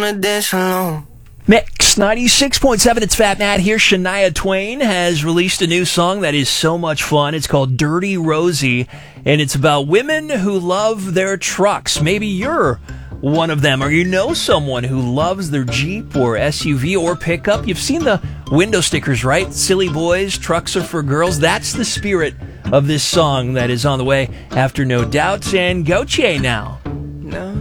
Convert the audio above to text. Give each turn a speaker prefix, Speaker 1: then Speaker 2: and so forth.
Speaker 1: wanna dance alone.
Speaker 2: Mix 96.7, it's Fat Matt here. Shania Twain has released a new song that is so much fun. It's called Dirty Rosie, and it's about women who love their trucks. Maybe you're one of them, or you know someone who loves their Jeep or SUV or pickup. You've seen the window stickers, right? Silly boys, trucks are for girls. That's the spirit of this song that is on the way after No Doubts and Gautier now.
Speaker 1: No